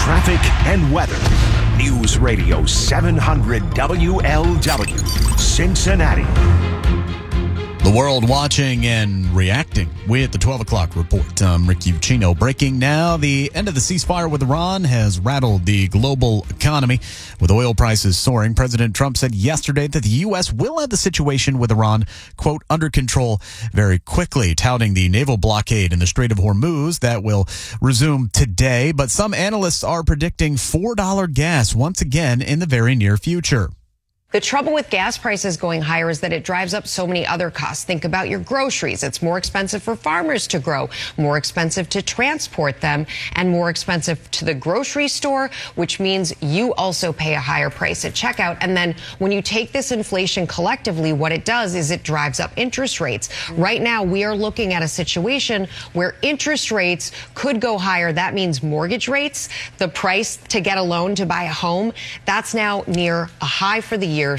traffic and weather. News Radio 700 WLW, Cincinnati. The world watching and reacting with the 12 o'clock report. I'm Rick Ucchino. Breaking now, the end of the ceasefire with Iran has rattled the global economy. With oil prices soaring, President Trump said yesterday that the U.S. will have the situation with Iran, quote, under control very quickly, touting the naval blockade in the Strait of Hormuz that will resume today. But some analysts are predicting $4 gas once again in the very near future. The trouble with gas prices going higher is that it drives up so many other costs. Think about your groceries. It's more expensive for farmers to grow, more expensive to transport them, and more expensive to the grocery store, which means you also pay a higher price at checkout. And then when you take this inflation collectively, what it does is it drives up interest rates. Right now, we are looking at a situation where interest rates could go higher. That means mortgage rates, the price to get a loan to buy a home, that's now near a high for the year.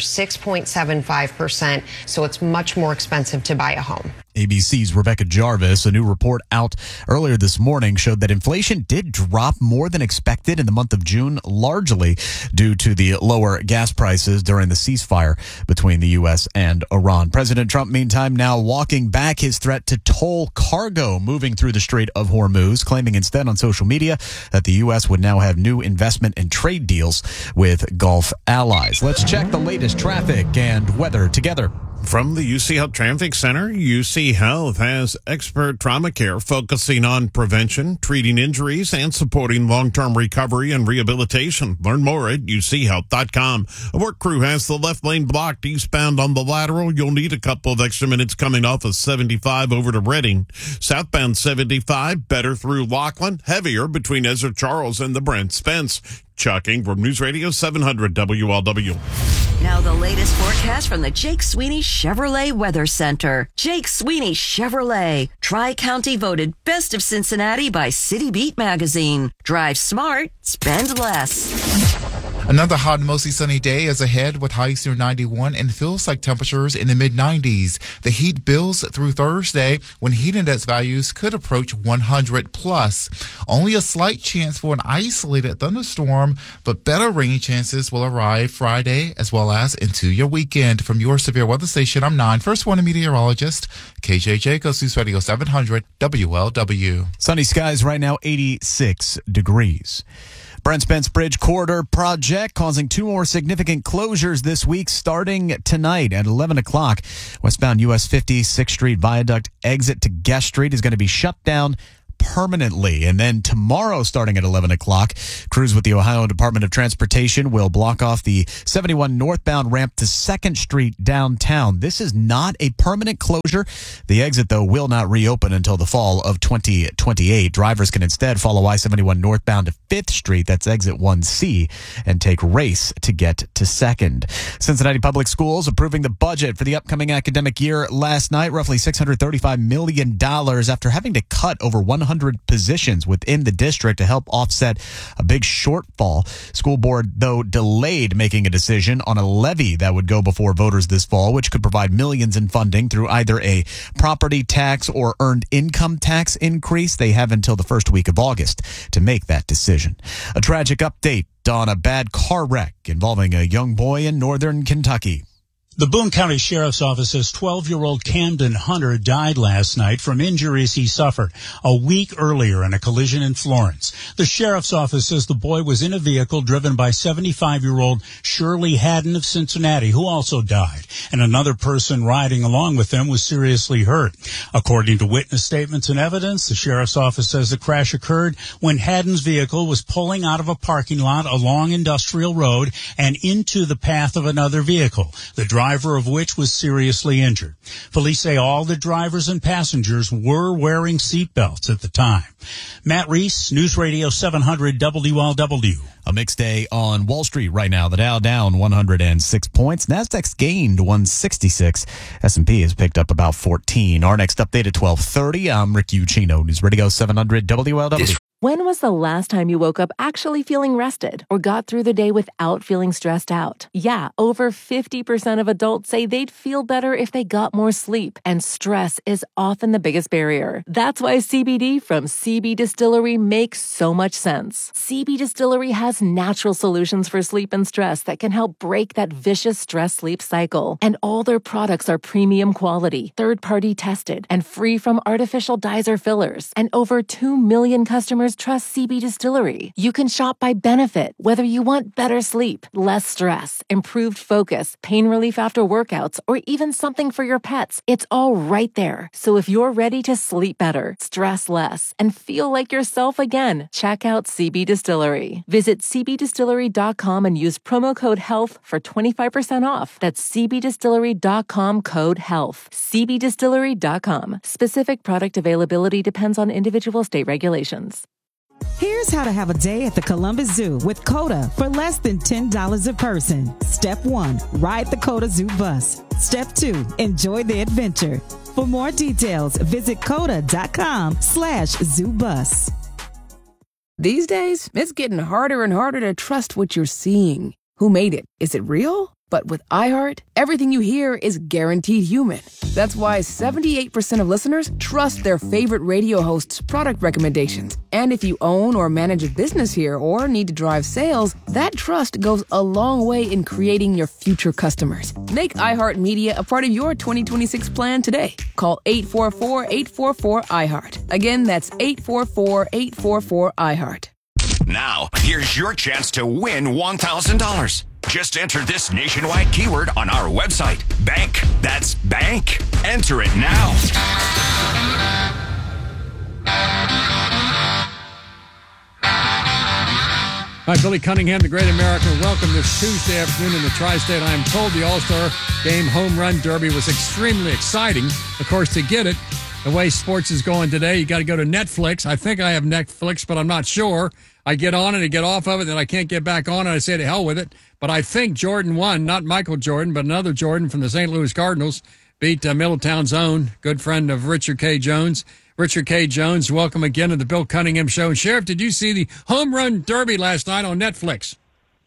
6.75%, so it's much more expensive to buy a home. ABC's Rebecca Jarvis, a new report out earlier this morning, showed that inflation did drop more than expected in the month of June, largely due to the lower gas prices during the ceasefire between the U.S. and Iran. President Trump, meantime, now walking back his threat to toll cargo moving through the Strait of Hormuz, claiming instead on social media that the U.S. would now have new investment and trade deals with Gulf allies. Let's check the latest traffic and weather together. From the UC Health Traffic Center, UC Health has expert trauma care focusing on prevention, treating injuries, and supporting long-term recovery and rehabilitation. Learn more at uchealth.com. A work crew has the left lane blocked eastbound on the lateral. You'll need a couple of extra minutes coming off of 75 over to Reading. Southbound 75, better through Laughlin, heavier between Ezra Charles and the Brent Spence. Chuck Ingram, News Radio 700 WLW. Now the latest forecast from the Jake Sweeney Chevrolet Weather Center. Jake Sweeney Chevrolet. Tri-County voted Best of Cincinnati by City Beat magazine. Drive smart, spend less. Another hot and mostly sunny day is ahead with highs near 91 and feels like temperatures in the mid-90s. The heat builds through Thursday when heat index values could approach 100 plus. Only a slight chance for an isolated thunderstorm, but better rain chances will arrive Friday as well as into your weekend. From your severe weather station, I'm 9 First Warning meteorologist, KJ Jacobs, News Radio 700 WLW. Sunny skies right now, 86 degrees. Brent Spence Bridge Corridor Project causing two more significant closures this week starting tonight at 11 o'clock. Westbound US 50 6th Street Viaduct exit to Guest Street is going to be shut down permanently. And then tomorrow, starting at 11 o'clock, crews with the Ohio Department of Transportation will block off the 71 northbound ramp to 2nd Street downtown. This is not a permanent closure. The exit, though, will not reopen until the fall of 2028. Drivers can instead follow I-71 northbound to 5th Street, that's exit 1C, and take race to get to 2nd. Cincinnati Public Schools approving the budget for the upcoming academic year last night, roughly $635 million after having to cut over 100 positions within the district to help offset a big shortfall. School board, though, delayed making a decision on a levy that would go before voters this fall, which could provide millions in funding through either a property tax or earned income tax increase. They have until the first week of August to make that decision. A tragic update on a bad car wreck involving a young boy in northern Kentucky. The Boone County Sheriff's Office says 12-year-old Camden Hunter died last night from injuries he suffered a week earlier in a collision in Florence. The Sheriff's Office says the boy was in a vehicle driven by 75-year-old Shirley Haddon of Cincinnati, who also died, and another person riding along with them was seriously hurt. According to witness statements and evidence, the Sheriff's Office says the crash occurred when Haddon's vehicle was pulling out of a parking lot along Industrial Road and into the path of another vehicle. The driver of which was seriously injured. Police say all the drivers and passengers were wearing seatbelts at the time. Matt Reese, News Radio 700 WLW. A mixed day on Wall Street right now. The Dow down 106 points. Nasdaq's gained 166. S&P has picked up about 14. Our next update at 12:30. I'm Rick Ucchino, News Radio 700 WLW. When was the last time you woke up actually feeling rested or got through the day without feeling stressed out? Yeah, over 50% of adults say they'd feel better if they got more sleep, and stress is often the biggest barrier. That's why CBD from CB Distillery makes so much sense. CB Distillery has natural solutions for sleep and stress that can help break that vicious stress-sleep cycle. And all their products are premium quality, third-party tested, and free from artificial dyes or fillers. And over 2 million customers trust CB Distillery. You can shop by benefit, whether you want better sleep, less stress, improved focus, pain relief after workouts, or even something for your pets. It's all right there. So if you're ready to sleep better, stress less, and feel like yourself again, check out CB Distillery. Visit cbdistillery.com and use promo code HEALTH for 25% off. That's cbdistillery.com, code HEALTH. cbdistillery.com. Specific product availability depends on individual state regulations. Here's how to have a day at the Columbus Zoo with CODA for less than $10 a person. Step 1, ride the CODA Zoo bus. Step 2, enjoy the adventure. For more details, visit coda.com/zoobus. These days, it's getting harder and harder to trust what you're seeing. Who made it? Is it real? But with iHeart, everything you hear is guaranteed human. That's why 78% of listeners trust their favorite radio hosts' product recommendations. And if you own or manage a business here or need to drive sales, that trust goes a long way in creating your future customers. Make iHeartMedia a part of your 2026 plan today. Call 844-844-iHeart. Again, that's 844-844-iHeart. Now, here's your chance to win $1,000. Just enter this nationwide keyword on our website. Bank. That's bank. Enter it now. Hi, Billy Cunningham, the Great American. Welcome this Tuesday afternoon in the Tri-State. I am told the All-Star Game Home Run Derby was extremely exciting. Of course, to get it, the way sports is going today, you got to go to Netflix. I think I have Netflix, but I'm not sure. I get on it and get off of it, then I can't get back on it. I say to hell with it. But I think Jordan won, not Michael Jordan, but another Jordan from the St. Louis Cardinals, beat Middletown's own good friend of Richard K. Jones. Richard K. Jones, welcome again to the Bill Cunningham Show. And Sheriff, did you see the Home Run Derby last night on Netflix?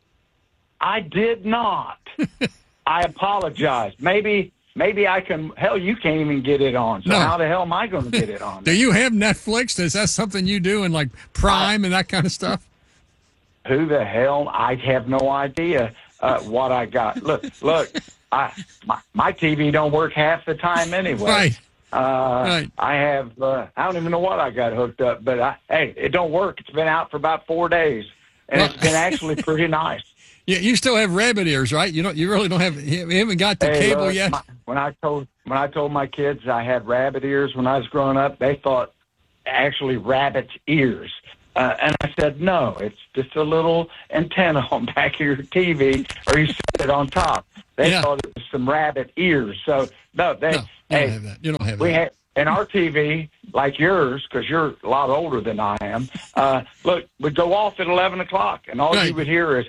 I did not. I apologize. Maybe I can. Hell, you can't even get it on. So how the hell am I going to get it on? Do you have Netflix? Is that something you do in like Prime and that kind of stuff? Who the hell? I have no idea what I got. Look. My TV don't work half the time anyway. Right. Right. I have. I don't even know what I got hooked up, but hey, it don't work. It's been out for about 4 days, and it's been actually pretty nice. Yeah, you still have rabbit ears, right? You really don't have. You haven't got the cable yet. When I told my kids I had rabbit ears when I was growing up, they thought actually rabbit's ears, and I said no, it's just a little antenna on back of your TV, or you set it on top. They thought it was some rabbit ears. So no, you don't have that. You don't have that. In our TV, like yours, because you're a lot older than I am, look, would go off at 11 o'clock, and all you would hear is.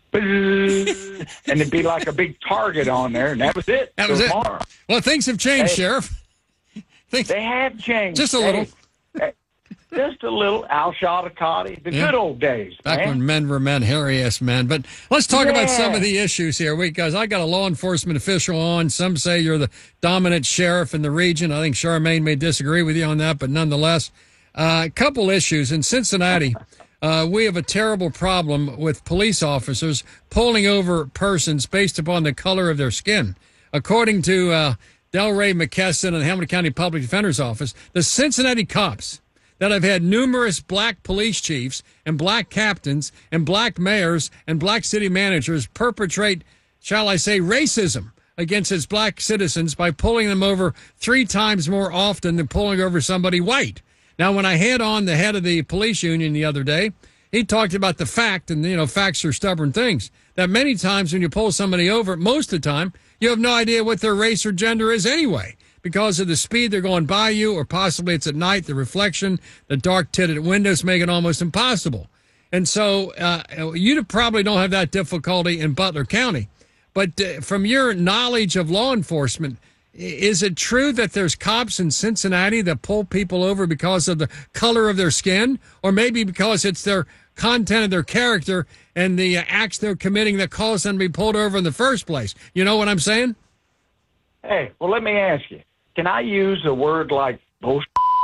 And it'd be like a big target on there, and that was it. That was it. Well, things have changed, Sheriff. They have changed. Just a little. Just a little. Al Shadakati, the good old days. Back when men were men, hairy-ass men. But let's talk about some of the issues here, because I got a law enforcement official on. Some say you're the dominant sheriff in the region. I think Charmaine may disagree with you on that, but nonetheless, a couple issues. In Cincinnati, we have a terrible problem with police officers pulling over persons based upon the color of their skin. According to Delray McKesson and the Hamilton County Public Defender's Office, the Cincinnati cops that have had numerous black police chiefs and black captains and black mayors and black city managers perpetrate, shall I say, racism against its black citizens by pulling them over 3 times more often than pulling over somebody white. Now, when I had on the head of the police union the other day, he talked about the fact, and, facts are stubborn things, that many times when you pull somebody over, most of the time, you have no idea what their race or gender is anyway, because of the speed they're going by you, or possibly it's at night, the reflection, the dark tinted windows make it almost impossible. And so you probably don't have that difficulty in Butler County. But from your knowledge of law enforcement, Is it true that there's cops in Cincinnati that pull people over because of the color of their skin, or maybe because it's their content of their character and the acts they're committing that cause them to be pulled over in the first place? You know what I'm saying? Hey, well, let me ask you. Can I use a word like bullshit?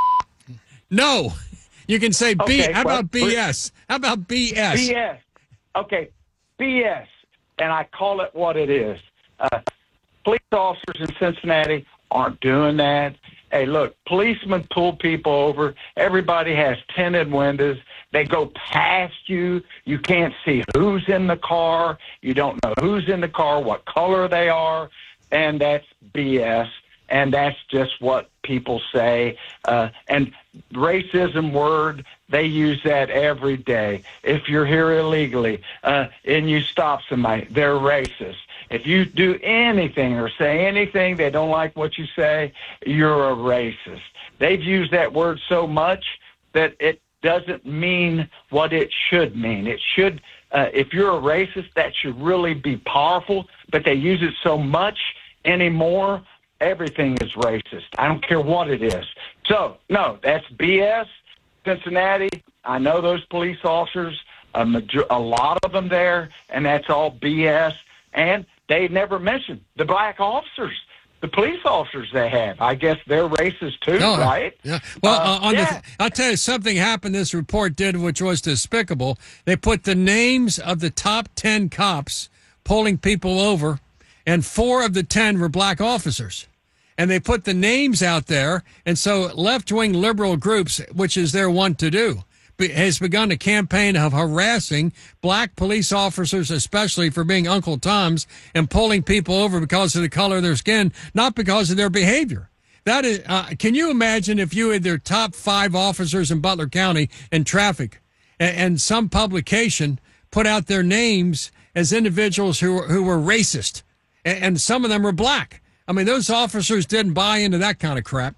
No. You can say Okay, How well, about BS? How about BS? BS. Okay, BS. And I call it what it is. Police officers in Cincinnati aren't doing that. Hey, look, policemen pull people over. Everybody has tinted windows. They go past you. You can't see who's in the car. You don't know who's in the car, what color they are, and that's BS. And that's just what people say. And racism word, they use that every day. If you're here illegally and you stop somebody, they're racist. If you do anything or say anything, they don't like what you say, you're a racist. They've used that word so much that it doesn't mean what it should mean. It should, if you're a racist, that should really be powerful, but they use it so much anymore. Everything is racist. I don't care what it is. So, no, that's BS. Cincinnati, I know those police officers, a lot of them there, and that's all BS. And they never mentioned the black officers, the police officers they have. I guess they're racist too, right? Yeah. Well, I'll tell you, something happened this report did which was despicable. They put the names of the top 10 cops pulling people over, and 4 of the 10 were black officers. And they put the names out there, and so left-wing liberal groups, which is their want to do, has begun a campaign of harassing black police officers, especially for being Uncle Toms, and pulling people over because of the color of their skin, not because of their behavior. That is, can you imagine if you had their top 5 officers in Butler County in traffic, and some publication put out their names as individuals who were racist, and some of them were black? I mean, those officers didn't buy into that kind of crap.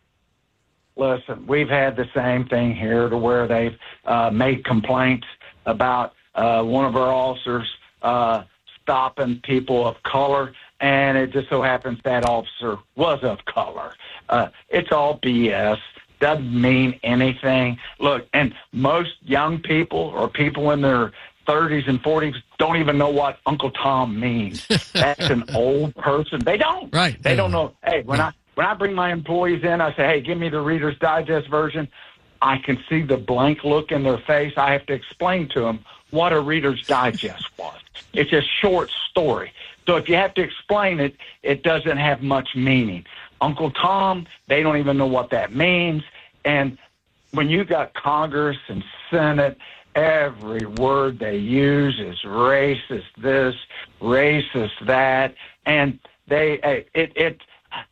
Listen, we've had the same thing here to where they've made complaints about one of our officers stopping people of color, and it just so happens that officer was of color. It's all BS. Doesn't mean anything. Look, and most young people or people in their 30s and 40s don't even know what Uncle Tom means. That's an old person. They don't. Right. They don't know. Hey, when I bring my employees in, I say, hey, give me the Reader's Digest version. I can see the blank look in their face. I have to explain to them what a Reader's Digest was. It's a short story. So if you have to explain it, it doesn't have much meaning. Uncle Tom, they don't even know what that means. And when you got Congress and Senate, every word they use is racist this, racist that, and it's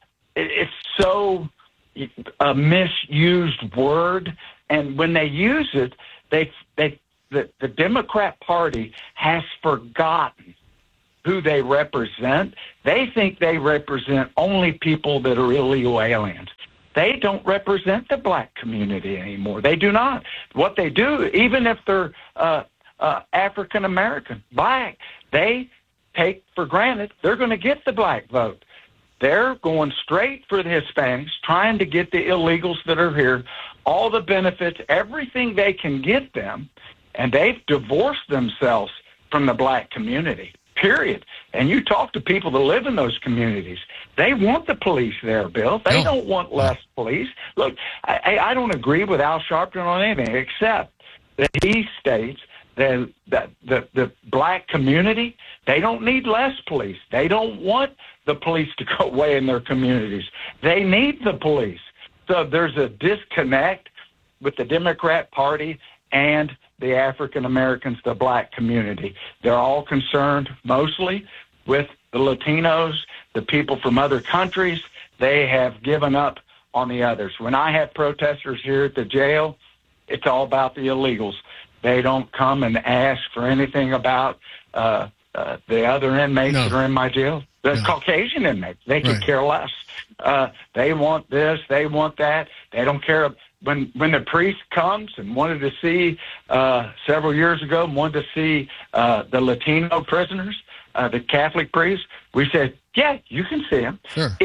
so a misused word. And when they use it, the Democrat Party has forgotten who they represent. They think they represent only people that are illegal aliens. They don't represent the black community anymore. They do not. What they do, even if they're African American, black, they take for granted they're going to get the black vote. They're going straight for the Hispanics, trying to get the illegals that are here, all the benefits, everything they can get them, and they've divorced themselves from the black community, period. And you talk to people that live in those communities, they want the police there, Bill. They don't want less police. Look, I don't agree with Al Sharpton on anything, except that he states that the black community, they don't need less police. They don't want the police to go away in their communities. They need the police. So there's a disconnect with the Democrat Party and the African Americans, the black community. They're all concerned mostly with the Latinos, the people from other countries. They have given up on the others. When I have protesters here at the jail, it's all about the illegals. They don't come and ask for anything about the other inmates that are in my jail. The Caucasian inmates, they could care less. They want this, they want that. They don't care. When the priest comes and wanted to see, several years ago, wanted to see the Latino prisoners, the Catholic priests, we said, yeah, you can see them. Sure. If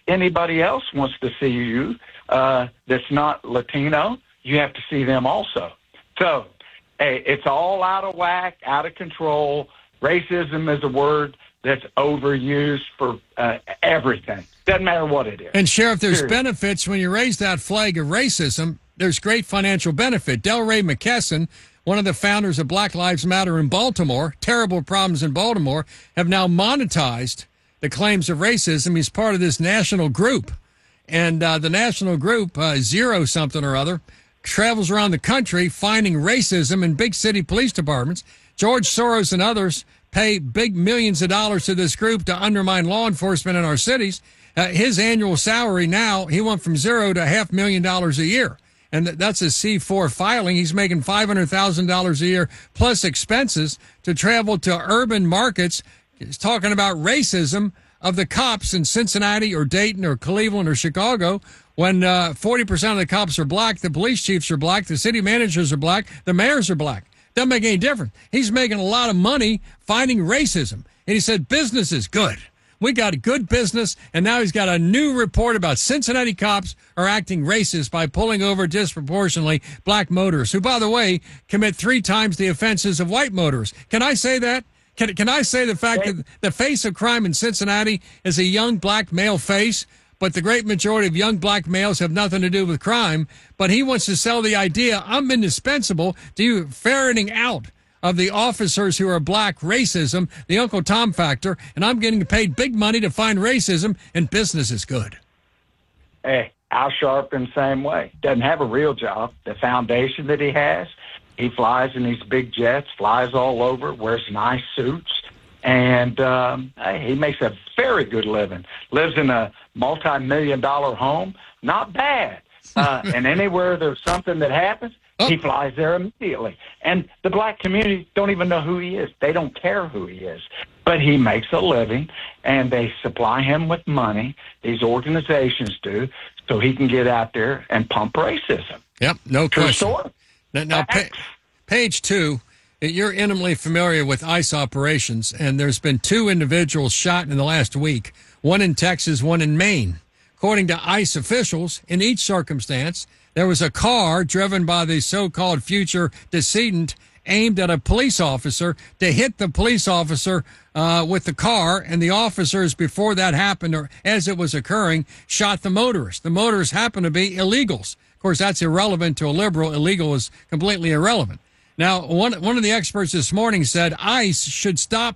anybody else wants to see you that's not Latino, you have to see them also. So, hey, it's all out of whack, out of control. Racism is a word that's overused for everything. Doesn't matter what it is. And, Sheriff, there's Period. benefits when you raise that flag of racism. There's great financial benefit. Delray McKesson, one of the founders of Black Lives Matter in Baltimore, terrible problems in Baltimore, have now monetized the claims of racism. He's part of this national group. And the national group, Zero something or other, travels around the country finding racism in big city police departments. George Soros and others pay big millions of dollars to this group to undermine law enforcement in our cities. His annual salary now, he went from $0 to $500,000 a year. And that's a C4 filing. He's making $500,000 a year plus expenses to travel to urban markets. He's talking about racism of the cops in Cincinnati or Dayton or Cleveland or Chicago. When 40% of the cops are black, the police chiefs are black, the city managers are black, the mayors are black. Doesn't make any difference. He's making a lot of money fighting racism. And he said business is good. We got a good business, and now he's got a new report about Cincinnati cops are acting racist by pulling over disproportionately black motorists, who, by the way, commit 3 times the offenses of white motorists. Can I say that? Can I say the fact that the face of crime in Cincinnati is a young black male face, but the great majority of young black males have nothing to do with crime? But he wants to sell the idea, I'm indispensable to you ferreting out of the officers who are black racism, the Uncle Tom factor, and I'm getting paid big money to find racism, and business is good. Hey, Al Sharpton, same way. Doesn't have a real job. The foundation that he has, he flies in these big jets, flies all over, wears nice suits, and he makes a very good living. Lives in a multi-million-dollar home. Not bad. And anywhere there's something that happens, he flies there immediately. And the black community don't even know who he is. They don't care who he is. But he makes a living, and they supply him with money, these organizations do, so he can get out there and pump racism. Yep, no question. Story. Now, page 2, you're intimately familiar with ICE operations, and there's been 2 individuals shot in the last week, one in Texas, one in Maine. According to ICE officials, in each circumstance, there was a car driven by the so-called future decedent aimed at a police officer to hit the police officer with the car, and the officers, before that happened or as it was occurring, shot the motorist. The motorists happened to be illegals. Of course, that's irrelevant to a liberal. Illegal is completely irrelevant. Now, one of the experts this morning said ICE should stop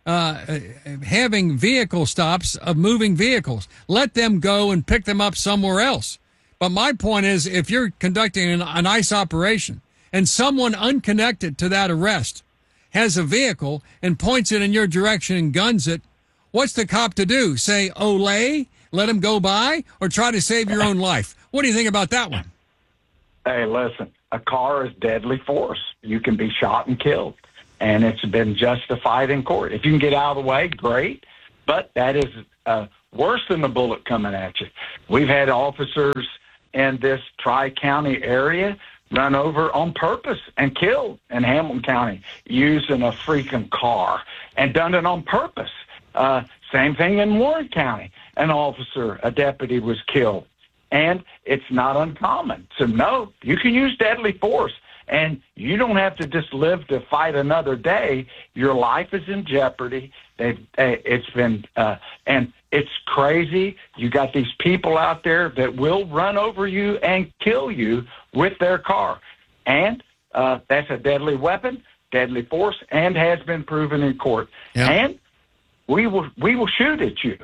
having vehicle stops of moving vehicles. Let them go and pick them up somewhere else. But my point is, if you're conducting an ICE operation and someone unconnected to that arrest has a vehicle and points it in your direction and guns it, what's the cop to do? Say, Olay, let him go by, or try to save your own life? What do you think about that one? Hey, listen, a car is deadly force. You can be shot and killed, and it's been justified in court. If you can get out of the way, great, but that is worse than a bullet coming at you. We've had officers in this Tri-County area run over on purpose and killed in Hamilton County using a freaking car, and done it on purpose. Same thing in Warren County. An officer, a deputy, was killed. And it's not uncommon. So, no, you can use deadly force, and you don't have to just live to fight another day. Your life is in jeopardy. It's been and it's crazy. You got these people out there that will run over you and kill you with their car. And that's a deadly weapon, deadly force, and has been proven in court. Yeah. And we will shoot at you.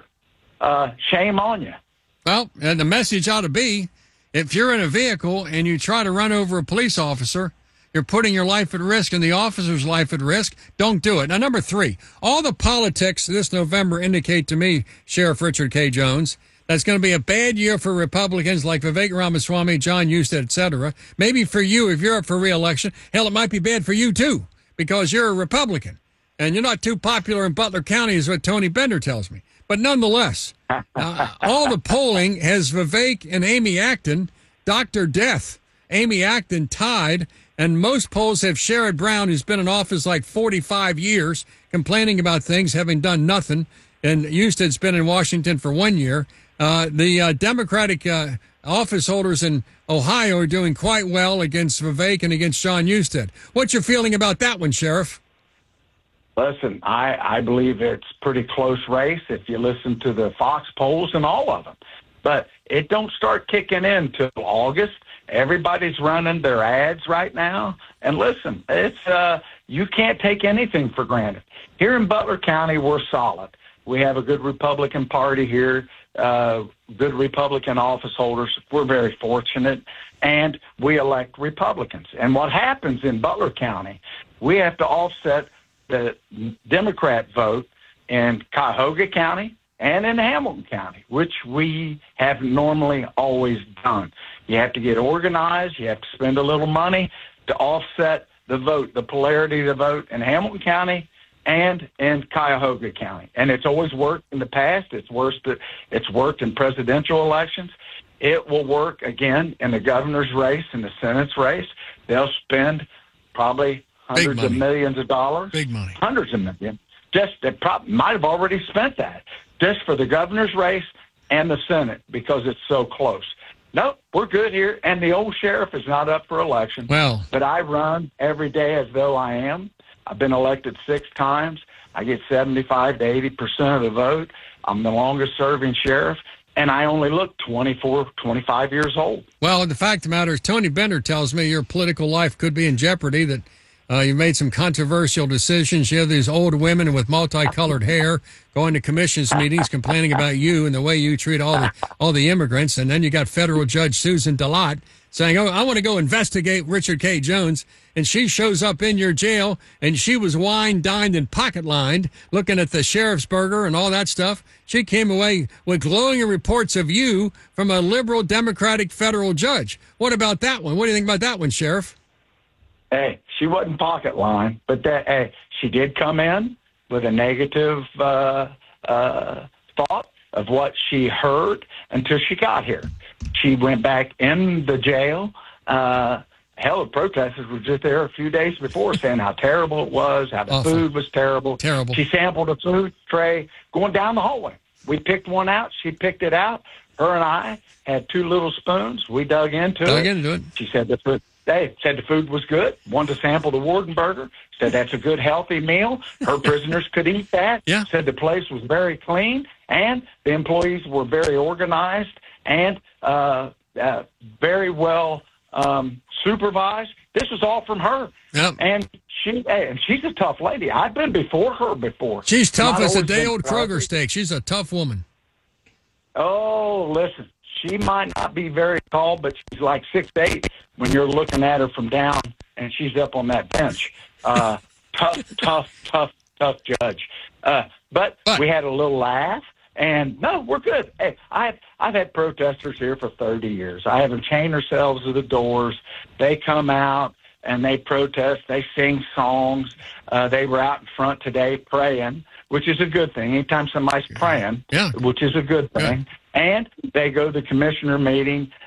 Shame on you. Well, and the message ought to be, if you're in a vehicle and you try to run over a police officer, you're putting your life at risk and the officer's life at risk. Don't do it. Now, number 3, all the politics this November indicate to me, Sheriff Richard K. Jones, that's going to be a bad year for Republicans like Vivek Ramaswamy, John Husted, et cetera. Maybe for you, if you're up for re-election, hell, it might be bad for you, too, because you're a Republican. And you're not too popular in Butler County, is what Tony Bender tells me. But nonetheless, all the polling has Vivek and Amy Acton, Dr. Death. Amy Acton tied, and most polls have Sherrod Brown, who's been in office like 45 years, complaining about things, having done nothing. And Husted's been in Washington for 1 year. The Democratic office holders in Ohio are doing quite well against Vivek and against John Husted. What's your feeling about that one, Sheriff? Listen, I believe it's pretty close race if you listen to the Fox polls and all of them. But it don't start kicking in till August. Everybody's running their ads right now. And listen, it's you can't take anything for granted. Here in Butler County, we're solid. We have a good Republican Party here, good Republican office holders. We're very fortunate, and we elect Republicans. And what happens in Butler County, we have to offset the Democrat vote in Cuyahoga County and in Hamilton County, which we have normally always done. You have to get organized. You have to spend a little money to offset the vote, the polarity of the vote in Hamilton County and in Cuyahoga County. And it's always worked in the past. It's worked in presidential elections. It will work again in the governor's race and the Senate's race. They'll spend probably hundreds of millions of dollars. Big money. Hundreds of millions. They might have already spent that just for the governor's race and the Senate because it's so close. Nope, we're good here. And the old sheriff is not up for election. Well, but I run every day as though I am. I've been elected 6 times. I get 75 to 80% of the vote. I'm the longest serving sheriff, and I only look 24, 25 years old. Well, the fact of the matter is Tony Bender tells me your political life could be in jeopardy, that you made some controversial decisions. You have these old women with multicolored hair going to commissions meetings complaining about you and the way you treat all the immigrants. And then you got federal judge Susan DeLotte saying, oh, I want to go investigate Richard K. Jones. And she shows up in your jail, and she was wined, dined, and pocket-lined, looking at the sheriff's burger and all that stuff. She came away with glowing reports of you from a liberal Democratic federal judge. What about that one? What do you think about that one, Sheriff? Hey, she wasn't pocket-lined, but she did come in with a negative thought of what she heard until she got here. She went back in the jail. Hell, the protesters were just there a few days before saying how terrible it was, how the food was terrible. Terrible. She sampled a food tray going down the hallway. We picked one out. She picked it out. Her and I had 2 little spoons. We dug into it. She said the food was good. Wanted to sample the Wardenburger. Said that's a good, healthy meal. Her prisoners could eat that. Yeah. Said the place was very clean, and the employees were very organized and very well supervised. This was all from her. Yep. And she's a tough lady. I've been before her before. She's tough as a day-old Kroger steak. She's a tough woman. Oh, listen. She might not be very tall, but she's like 6'8" when you're looking at her from down, and she's up on that bench. Tough judge. But we had a little laugh, and no, we're good. Hey, I've had protesters here for 30 years. I have them chain themselves to the doors. They come out and they protest. They sing songs. They were out in front today praying, which is a good thing. Anytime somebody's praying, which is a good thing. And they go to the commissioner meeting.